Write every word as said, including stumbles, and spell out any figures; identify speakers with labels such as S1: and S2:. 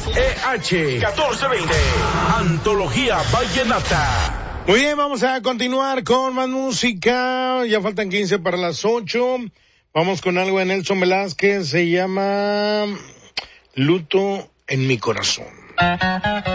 S1: E H catorce veinte. Antología Vallenata.
S2: Muy bien, vamos a continuar con más música. Ya faltan quince para las ocho. Vamos con algo de Nelson Velázquez. Se llama Luto en mi corazón.